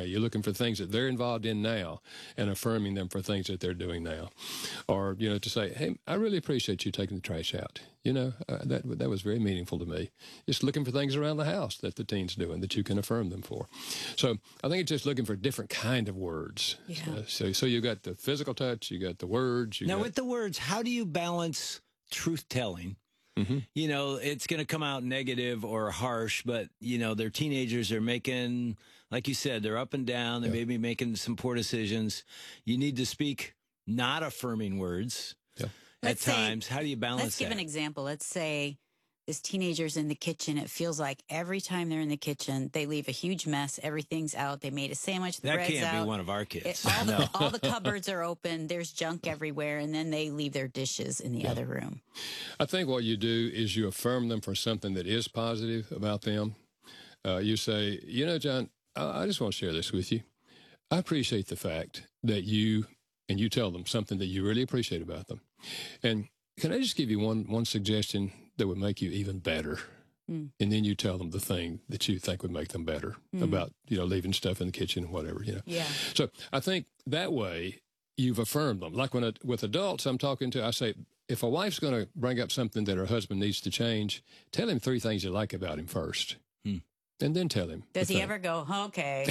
now. You're looking for things that they're involved in now and affirming them for things that they're doing now. Or, to say, hey, I really appreciate you taking the trash out. That was very meaningful to me. Just looking for things around the house that the teen's doing that you can affirm them for. So I think it's just looking for different kind of words. Yeah. So you got the physical touch, you got the words. With the words, how do you balance truth telling? Mm-hmm. It's going to come out negative or harsh, but, they're teenagers. They're making, like you said, they're up and down. They may be making some poor decisions. You need to speak not affirming words at times. How do you balance that? Let's give an example. Let's say this teenager's in the kitchen. It feels like every time they're in the kitchen, they leave a huge mess. Everything's out. They made a sandwich. The that bread's can't out. be one of our kids. All the cupboards are open. There's junk everywhere. And then they leave their dishes in the other room. I think what you do is you affirm them for something that is positive about them. You say, John, I just want to share this with you. I appreciate the fact that you tell them something that you really appreciate about them. And can I just give you one suggestion that would make you even better? And then you tell them the thing that you think would make them better about, leaving stuff in the kitchen, whatever, Yeah. So I think that way you've affirmed them. Like with adults I'm talking to, I say, if a wife's going to bring up something that her husband needs to change, tell him 3 things you like about him first. And then tell him. Does he ever go, okay,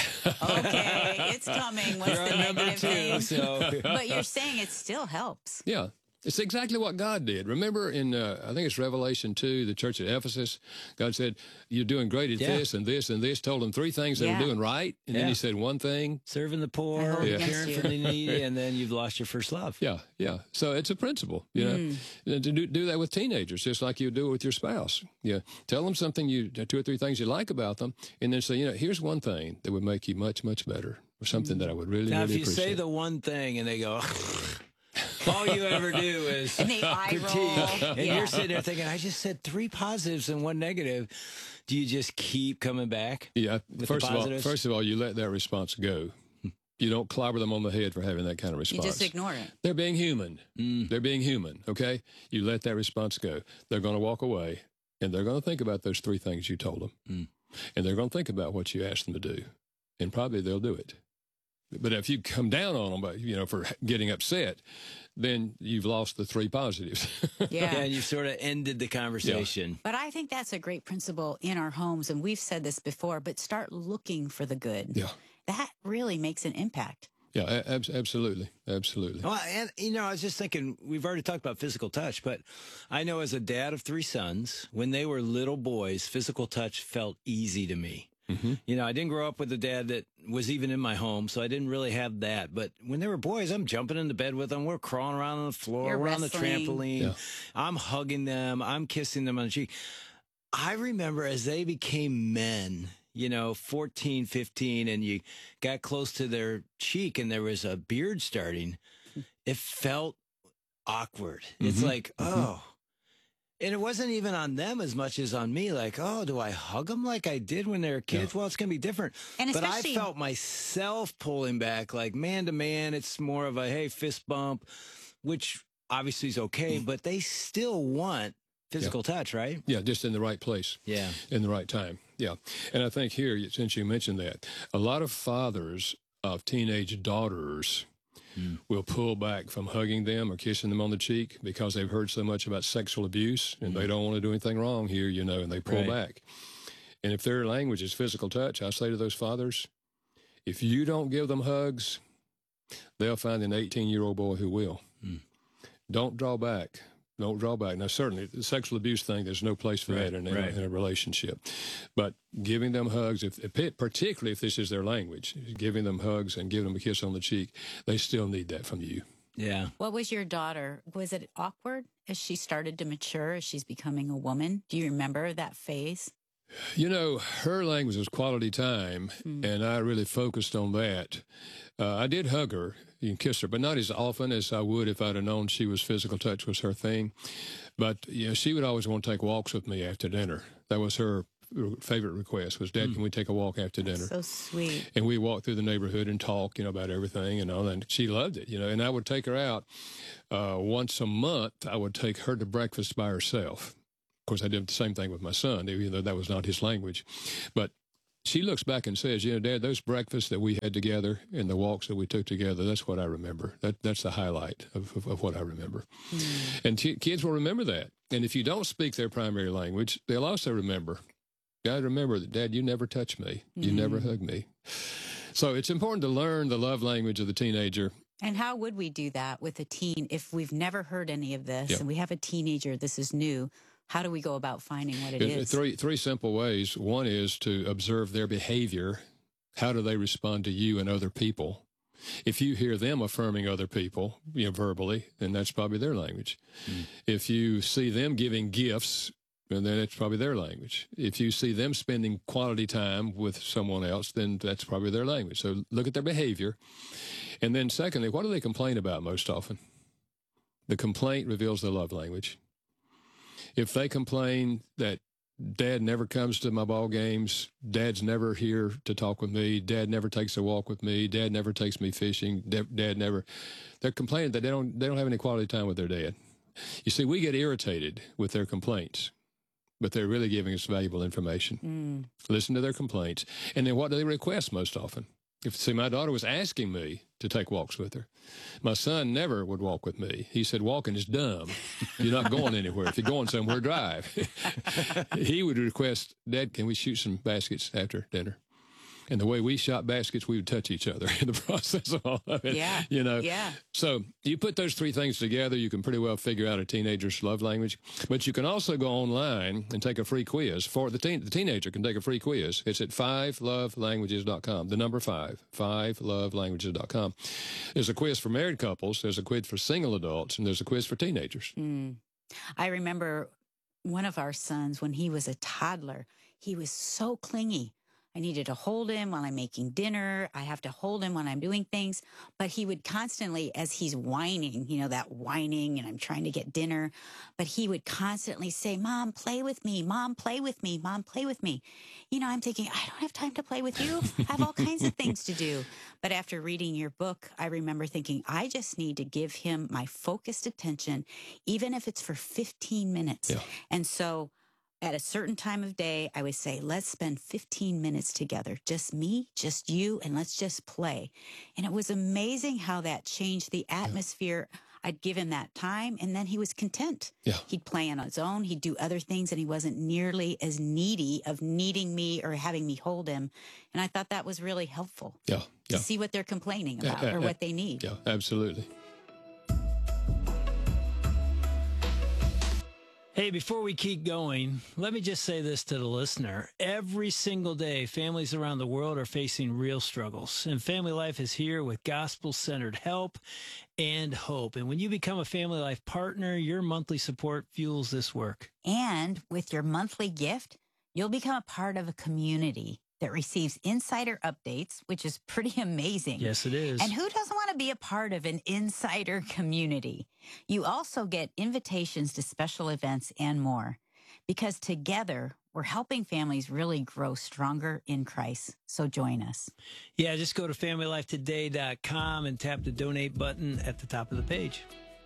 it's coming. What's the negative thing? But you're saying it still helps. Yeah. It's exactly what God did. Remember in, I think it's Revelation 2, the church at Ephesus, God said, you're doing great at this and this and this, told them 3 things they were doing right, and then he said one thing. Serving the poor, caring for the needy, and then you've lost your first love. Yeah. So it's a principle, And to do that with teenagers, just like you do it with your spouse. Tell them something, 2 or 3 things you like about them, and then say, here's one thing that would make you much, much better, or something that I would really, now, really appreciate. Now, if you say the one thing and they go... all you ever do is critique. And you're sitting there thinking, I just said 3 positives and 1 negative. Do you just keep coming back? Yeah. First of all, you let that response go. You don't clobber them on the head for having that kind of response. You just ignore it. They're being human. They're being human, okay? You let that response go. They're going to walk away, and they're going to think about those 3 things you told them. And they're going to think about what you asked them to do, and probably they'll do it. But if you come down on them, for getting upset, then you've lost the 3 positives. And you've sort of ended the conversation. But I think that's a great principle in our homes, and we've said this before, but start looking for the good. Yeah. That really makes an impact. Yeah, absolutely. Absolutely. Well, and, I was just thinking, we've already talked about physical touch, but I know as a dad of 3 sons, when they were little boys, physical touch felt easy to me. I didn't grow up with a dad that was even in my home, so I didn't really have that. But when they were boys, I'm jumping into bed with them. We're crawling around on the floor. We're on the trampoline. Yeah. I'm hugging them. I'm kissing them on the cheek. I remember as they became men, 14, 15, and you got close to their cheek and there was a beard starting, it felt awkward. It's like, oh. And it wasn't even on them as much as on me. Like, oh, do I hug them like I did when they were kids? Well, it's going to be different. But I felt myself pulling back, like man to man. It's more of a, hey, fist bump, which obviously is okay, but they still want physical touch, right? Yeah, just in the right place. Yeah. In the right time. Yeah. And I think here, since you mentioned that, a lot of fathers of teenage daughters will pull back from hugging them or kissing them on the cheek because they've heard so much about sexual abuse and they don't want to do anything wrong here, and they pull back. And if their language is physical touch, I say to those fathers, if you don't give them hugs, they'll find an 18-year-old boy who will. Don't draw back. Don't draw back. Now, certainly, the sexual abuse thing, there's no place for that in a relationship. But giving them hugs, particularly if this is their language, giving them hugs and giving them a kiss on the cheek, they still need that from you. Yeah. What was your daughter? Was it awkward as she started to mature, as she's becoming a woman? Do you remember that phase? Her language was quality time, and I really focused on that. I did hug her and kiss her, but not as often as I would if I'd have known physical touch was her thing. But, she would always want to take walks with me after dinner. That was her favorite request was, Dad, can we take a walk after dinner? So sweet. And we walked through the neighborhood and talk, about everything and all that. And she loved it, and I would take her out once a month. I would take her to breakfast by herself. Of course, I did the same thing with my son, even though that was not his language. But she looks back and says, Dad, those breakfasts that we had together and the walks that we took together, that's what I remember. That's the highlight of what I remember. And kids will remember that. And if you don't speak their primary language, they'll also remember. I remember that, Dad, you never touched me. You never hugged me. So it's important to learn the love language of the teenager. And how would we do that with a teen if we've never heard any of this and we have a teenager, this is new? How do we go about finding what it is? Three simple ways. One is to observe their behavior. How do they respond to you and other people? If you hear them affirming other people, verbally, then that's probably their language. If you see them giving gifts, then that's probably their language. If you see them spending quality time with someone else, then that's probably their language. So look at their behavior. And then secondly, what do they complain about most often? The complaint reveals their love language. If they complain that Dad never comes to my ball games, Dad's never here to talk with me, Dad never takes a walk with me, Dad never takes me fishing, Dad never, they're complaining that they don't have any quality time with their dad. You see, we get irritated with their complaints, but they're really giving us valuable information. Listen to their complaints. And then what do they request most often? My daughter was asking me to take walks with her. My son never would walk with me. He said, walking is dumb. You're not going anywhere. If you're going somewhere, drive. He would request, Dad, can we shoot some baskets after dinner? And the way we shot baskets, we would touch each other in the process of all of it. Yeah. Yeah. So you put those three things together, you can pretty well figure out a teenager's love language. But you can also go online and take a free quiz. For the teenager can take a free quiz. It's at 5lovelanguages.com. The number 5, 5lovelanguages.com. There's a quiz for married couples. There's a quiz for single adults, and there's a quiz for teenagers. I remember one of our sons, when he was a toddler, he was so clingy. I needed to hold him while I'm making dinner. I have to hold him when I'm doing things. But he would constantly, as he's whining, that whining, and I'm trying to get dinner, but he would constantly say, Mom, play with me. Mom, play with me. Mom, play with me. I'm thinking, I don't have time to play with you. I have all kinds of things to do. But after reading your book, I remember thinking, I just need to give him my focused attention, even if it's for 15 minutes. Yeah. And so at a certain time of day, I would say, let's spend 15 minutes together, just me, just you, and let's just play. And it was amazing how that changed the atmosphere. I'd give him that time, and then he was content. Yeah. He'd play on his own. He'd do other things, and he wasn't nearly as needy of needing me or having me hold him. And I thought that was really helpful to see what they're complaining about or what they need. Yeah, absolutely. Hey, before we keep going, let me just say this to the listener. Every single day, families around the world are facing real struggles, and Family Life is here with gospel-centered help and hope. And when you become a Family Life partner, your monthly support fuels this work. And with your monthly gift, you'll become a part of a community that receives insider updates, which is pretty amazing. Yes, it is. And who doesn't want to be a part of an insider community? You also get invitations to special events and more, because together we're helping families really grow stronger in Christ. So join us. Yeah, just go to FamilyLifeToday.com and tap the donate button at the top of the page.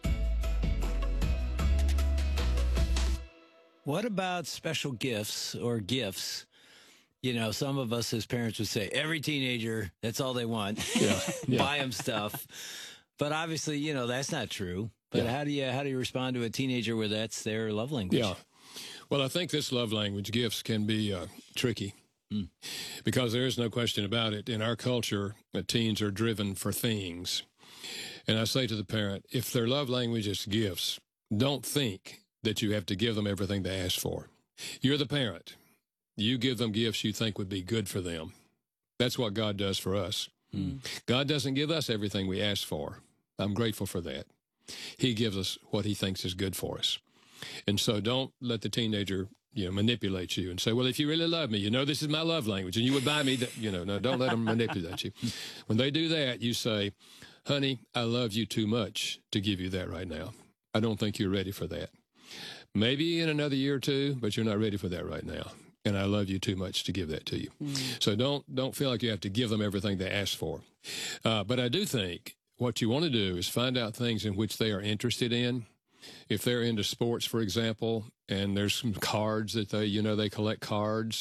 What about special gifts or gifts? Some of us as parents would say, every teenager, that's all they want. Buy them stuff. But obviously, that's not true. But how do you respond to a teenager where that's their love language? Yeah. Well, I think this love language, gifts, can be tricky because there is no question about it. In our culture, teens are driven for things. And I say to the parent, if their love language is gifts, don't think that you have to give them everything they ask for. You're the parent. You give them gifts you think would be good for them. That's what God does for us. God doesn't give us everything we ask for. I'm grateful for that. He gives us what he thinks is good for us. And so don't let the teenager, manipulate you and say, well, if you really love me, this is my love language and you would buy me that, no, don't let them manipulate you. When they do that, you say, honey, I love you too much to give you that right now. I don't think you're ready for that. Maybe in another year or two, but you're not ready for that right now. And I love you too much to give that to you. So don't feel like you have to give them everything they ask for. But I do think what you want to do is find out things in which they are interested in. If they're into sports, for example, and there's some cards that they collect cards,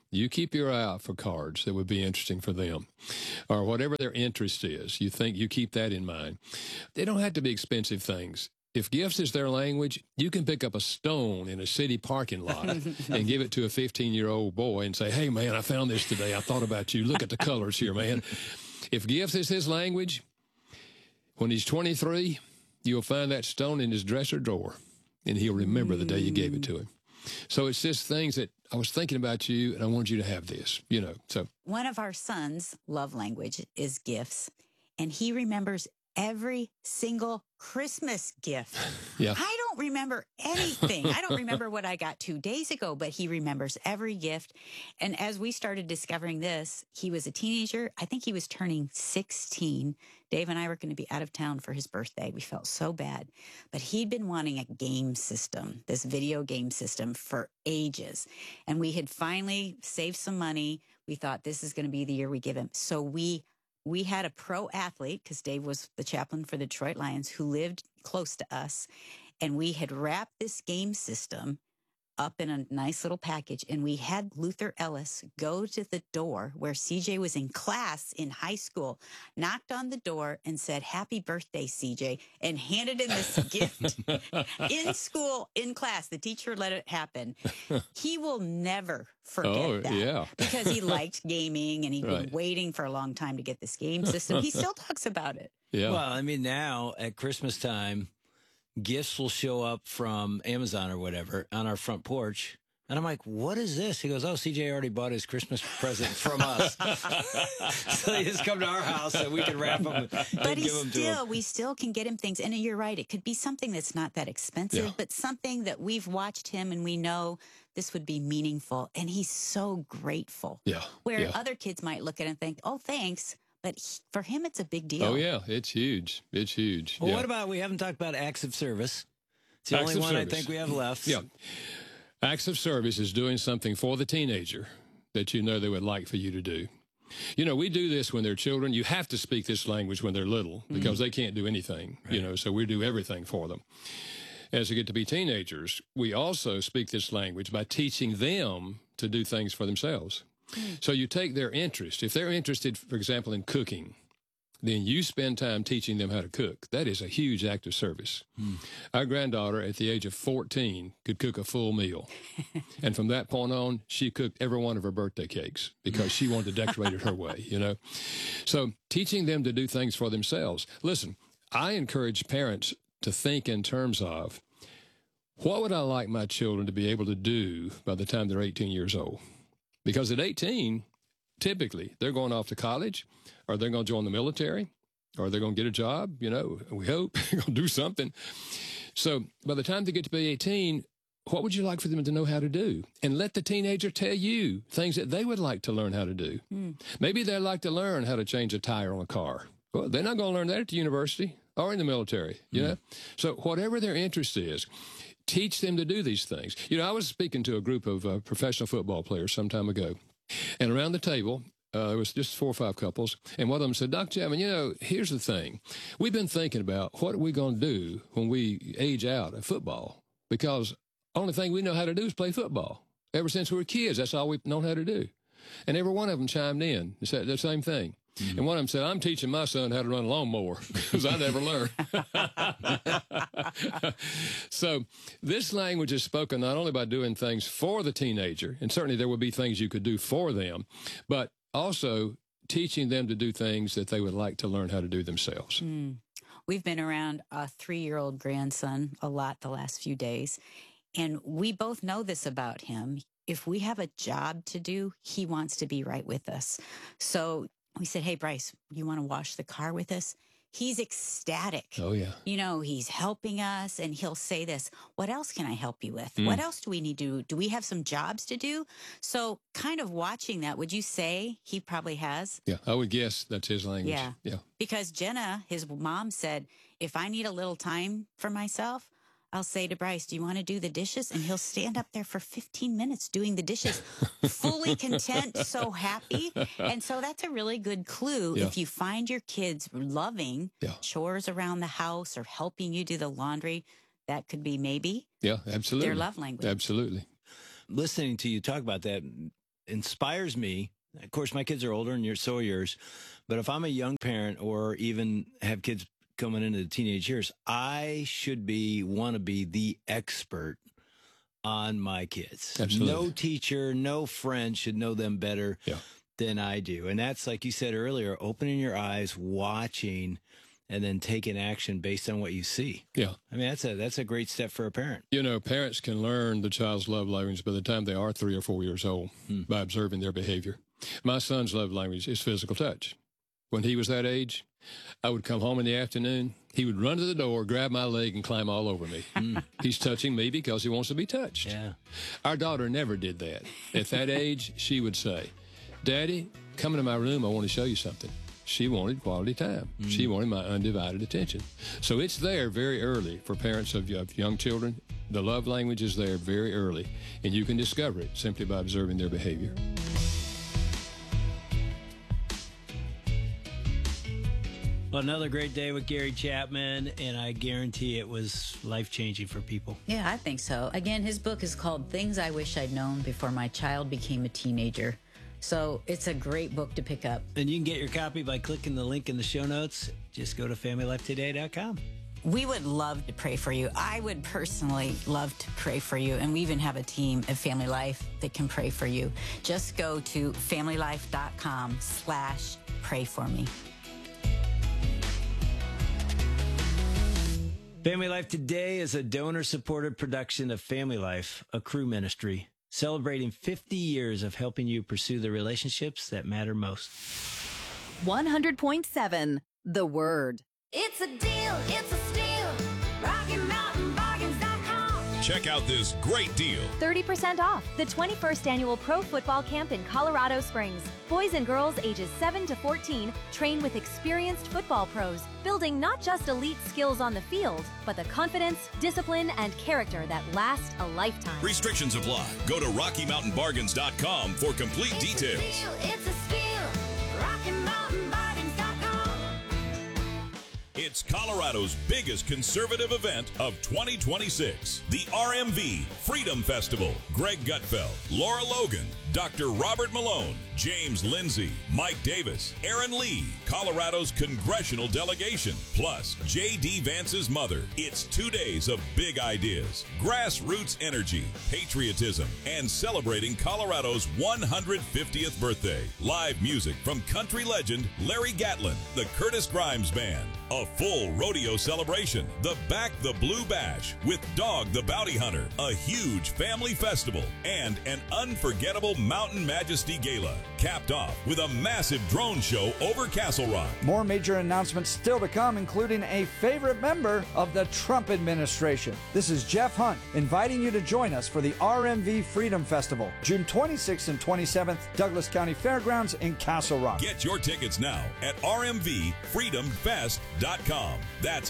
You keep your eye out for cards that would be interesting for them, or whatever their interest is. You keep that in mind. They don't have to be expensive things. If gifts is their language, you can pick up a stone in a city parking lot and give it to a 15-year-old boy and say, "Hey, man, I found this today. I thought about you. Look at the colors here, man." If gifts is his language, when he's 23, you'll find that stone in his dresser drawer, and he'll remember the day you gave it to him. So it's just things that I was thinking about you, and I wanted you to have this, So one of our sons' love language is gifts, and he remembers every single Christmas gift. Yeah. I don't remember anything. I don't remember what I got 2 days ago, but he remembers every gift. And as we started discovering this, he was a teenager. I think he was turning 16. Dave and I were going to be out of town for his birthday. We felt so bad. But he'd been wanting a game system, this video game system, for ages. And we had finally saved some money. We thought this is going to be the year we give him. So we had a pro athlete, because Dave was the chaplain for the Detroit Lions, who lived close to us. And we had wrapped this game system up in a nice little package. And we had Luther Ellis go to the door where CJ was in class in high school, knocked on the door and said, "Happy birthday, CJ," and handed him this gift in school, in class. The teacher let it happen. He will never forget that. Yeah. Because he liked gaming and he'd been waiting for a long time to get this game system. He still talks about it. Yeah. Well, I mean, now at Christmas time, gifts will show up from Amazon or whatever on our front porch. And I'm like, "What is this?" He goes, "Oh, CJ already bought his Christmas present from us." So they just come to our house and we can wrap them But and give them to him. we still can get him things. And you're right. It could be something that's not that expensive, but something that we've watched him and we know this would be meaningful. And he's so grateful. Yeah. Where other kids might look at it and think, "Oh, thanks." But for him, it's a big deal. Oh, yeah. It's huge. It's huge. Well, what about, we haven't talked about acts of service. It's the Acts only of one service. I think we have left. Yeah. Acts of service is doing something for the teenager that you know they would like for you to do. We do this when they're children. You have to speak this language when they're little because they can't do anything, so we do everything for them. As they get to be teenagers, we also speak this language by teaching them to do things for themselves. So you take their interest. If they're interested, for example, in cooking, then you spend time teaching them how to cook. That is a huge act of service. Our granddaughter, at the age of 14, could cook a full meal. And from that point on, she cooked every one of her birthday cakes because she wanted to decorate it her way, So teaching them to do things for themselves. Listen, I encourage parents to think in terms of, what would I like my children to be able to do by the time they're 18 years old? Because at 18, typically, they're going off to college, or they're going to join the military, or they're going to get a job, we hope, they're going to do something. So by the time they get to be 18, what would you like for them to know how to do? And let the teenager tell you things that they would like to learn how to do. Maybe they'd like to learn how to change a tire on a car. Well, they're not going to learn that at the university or in the military, So whatever their interest is, teach them to do these things. I was speaking to a group of professional football players some time ago, and around the table, there was just 4 or 5 couples, and one of them said, "Dr. Chapman, here's the thing. We've been thinking about what are we going to do when we age out of football, because the only thing we know how to do is play football. Ever since we were kids, that's all we've known how to do." And every one of them chimed in and said the same thing. And one of them said, "I'm teaching my son how to run a lawnmower because I never learned." So this language is spoken not only by doing things for the teenager, and certainly there would be things you could do for them, but also teaching them to do things that they would like to learn how to do themselves. We've been around a 3-year-old grandson a lot the last few days, and we both know this about him. If we have a job to do, he wants to be right with us. So we said, "Hey, Bryce, you want to wash the car with us?" He's ecstatic. Oh, yeah. He's helping us, and he'll say this, "What else can I help you with? What else do we need to do? Do we have some jobs to do?" So kind of watching that, would you say he probably has? Yeah, I would guess that's his language. Yeah. Because Jenna, his mom, said, "If I need a little time for myself, I'll say to Bryce, do you want to do the dishes?" And he'll stand up there for 15 minutes doing the dishes, fully content, so happy. And so that's a really good clue. If you find your kids loving chores around the house or helping you do the laundry, that could be maybe absolutely their love language. Absolutely. Listening to you talk about that inspires me, of course, my kids are older and so are yours, but if I'm a young parent or even have kids coming into the teenage years, I should want to be the expert on my kids. Absolutely. No teacher, no friend should know them better than I do. And that's, like you said earlier, opening your eyes, watching, and then taking action based on what you see. Yeah. I mean, that's a great step for a parent. You know, parents can learn the child's love language by the time they are 3 or 4 years old by observing their behavior. My son's love language is physical touch. When he was that age, I would come home in the afternoon. He would run to the door, grab my leg, and climb all over me. He's touching me because he wants to be touched. Yeah. Our daughter never did that. At that age, she would say, Daddy, come into my room. I want to show you something. She wanted quality time. She wanted my undivided attention. So it's there very early for parents of young children. The love language is there very early, and you can discover it simply by observing their behavior. Well, another great day with Gary Chapman, and I guarantee it was life-changing for people. Yeah, I think so. Again, his book is called Things I Wish I'd Known Before My Child Became a Teenager. So it's a great book to pick up. And you can get your copy by clicking the link in the show notes. Just go to FamilyLifeToday.com. We would love to pray for you. I would personally love to pray for you. And we even have a team at Family Life that can pray for you. Just go to FamilyLife.com/pray-for-me. Family Life Today is a donor-supported production of Family Life, a crew ministry, celebrating 50 years of helping you pursue the relationships that matter most. 100.7 The Word. It's a deal, it's a steal. RockyMountainBargains.com. Check out this great deal. 30% off the 21st annual Pro Football Camp in Colorado Springs. Boys and girls ages 7 to 14 train with experienced football pros, building not just elite skills on the field, but the confidence, discipline, and character that last a lifetime. Restrictions apply. Go to RockyMountainBargains.com for complete details. It's a deal, it's a steal. RockyMountainBargains.com. It's Colorado's biggest conservative event of 2026, the RMV Freedom Festival. Greg Gutfeld, Laura Logan, Dr. Robert Malone, James Lindsay, Mike Davis, Aaron Lee, Colorado's congressional delegation, plus J.D. Vance's mother. It's 2 days of big ideas, grassroots energy, patriotism, and celebrating Colorado's 150th birthday. Live music from country legend Larry Gatlin, the Curtis Grimes Band, a full rodeo celebration, the Back the Blue Bash with Dog the Bounty Hunter, a huge family festival, and an unforgettable Mountain Majesty Gala, capped off with a massive drone show over Castle Rock. More major announcements still to come, including a favorite member of the Trump administration. This is Jeff Hunt inviting you to join us for the RMV Freedom Festival, June 26th and 27th, Douglas County Fairgrounds in Castle Rock. Get your tickets now at rmvfreedomfest.com. That's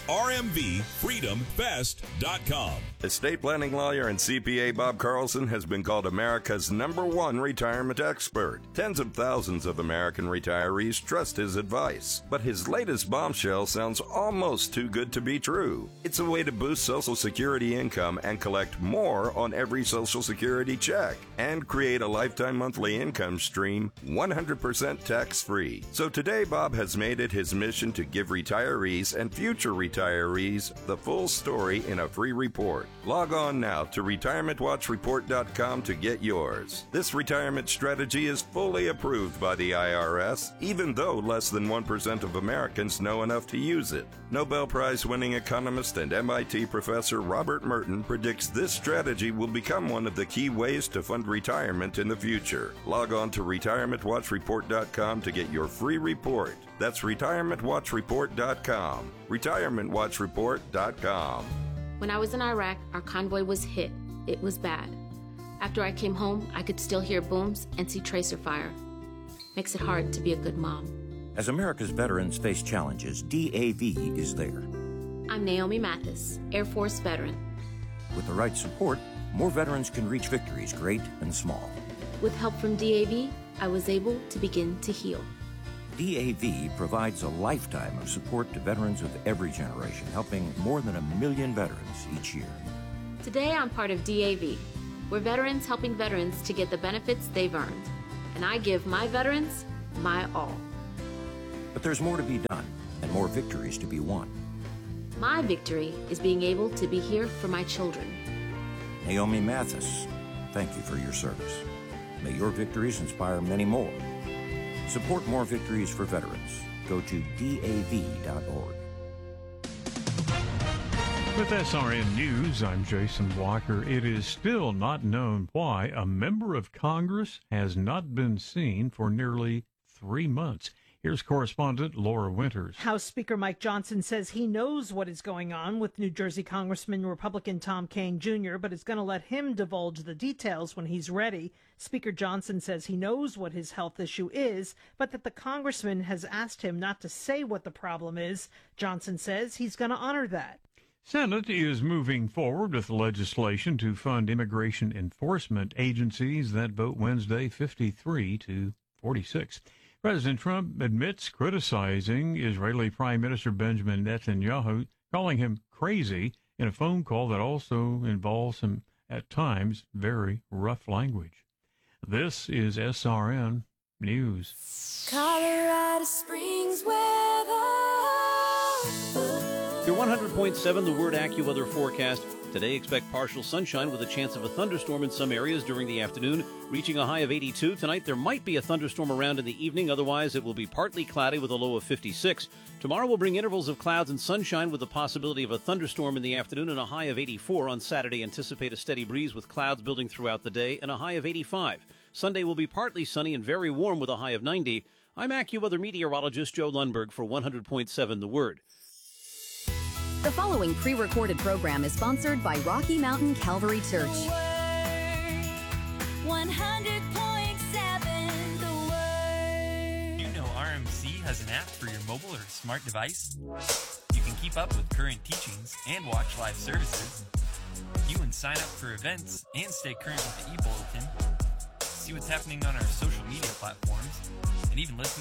rmvfreedomfest.com. Estate planning lawyer and CPA Bob Carlson has been called America's #1 retirement expert. Tens of thousands of American retirees trust his advice. But his latest bombshell sounds almost too good to be true. It's a way to boost Social Security income and collect more on every Social Security check and create a lifetime monthly income stream 100% tax-free. So today, Bob has made it his mission to give retirees and future retirees the full story in a free report. Log on now to retirementwatchreport.com to get yours. This retirement strategy is fully approved by the IRS, even though less than 1% of Americans know enough to use it. Nobel Prize-winning economist and MIT professor Robert Merton predicts this strategy will become one of the key ways to fund retirement in the future. Log on to retirementwatchreport.com to get your free report. That's retirementwatchreport.com. retirementwatchreport.com. When I was in Iraq, our convoy was hit. It was bad. After I came home, I could still hear booms and see tracer fire. Makes it hard to be a good mom. As America's veterans face challenges, DAV is there. I'm Naomi Mathis, Air Force veteran. With the right support, more veterans can reach victories, great and small. With help from DAV, I was able to begin to heal. DAV provides a lifetime of support to veterans of every generation, helping more than 1 million veterans each year. Today, I'm part of DAV. We're veterans helping veterans to get the benefits they've earned. and I give my veterans my all. But there's more to be done and more victories to be won. My victory is being able to be here for my children. Naomi Mathis, thank you for your service. May your victories inspire many more. Support more victories for veterans. Go to DAV.org. With SRN News, I'm Jason Walker. It is still not known why a member of Congress has not been seen for nearly 3 months. Here's correspondent Laura Winters. House Speaker Mike Johnson says he knows what is going on with New Jersey Congressman Republican Tom Kean Jr., but is going to let him divulge the details when he's ready. Speaker Johnson says he knows what his health issue is, but that the congressman has asked him not to say what the problem is. Johnson says he's going to honor that. Senate is moving forward with legislation to fund immigration enforcement agencies. That vote Wednesday, 53-46. President Trump admits criticizing Israeli Prime Minister Benjamin Netanyahu, calling him crazy in a phone call that also involves some, at times, very rough language. This is SRN News. Colorado Springs weather. Your 100.7 The Word AccuWeather forecast. Today, expect partial sunshine with a chance of a thunderstorm in some areas during the afternoon, reaching a high of 82. Tonight, there might be a thunderstorm around in the evening. Otherwise, it will be partly cloudy with a low of 56. Tomorrow will bring intervals of clouds and sunshine with the possibility of a thunderstorm in the afternoon and a high of 84. On Saturday, anticipate a steady breeze with clouds building throughout the day and a high of 85. Sunday will be partly sunny and very warm with a high of 90. I'm AccuWeather meteorologist Joe Lundberg for 100.7 The Word. The following pre-recorded program is sponsored by Rocky Mountain Calvary Church. 100.7 The Word. Do you know RMC has an app for your mobile or smart device? You can keep up with current teachings and watch live services. You can sign up for events and stay current with the e-bulletin, see what's happening on our social media platforms, and even listen